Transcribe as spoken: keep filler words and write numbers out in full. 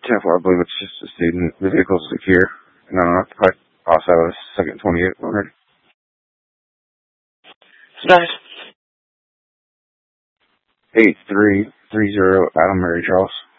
ten four, I believe it's just a student. The vehicle's secure. And I'm occupied. Also, it's second twenty-eight already. Nice. eight three three zero Adam Mary Charles.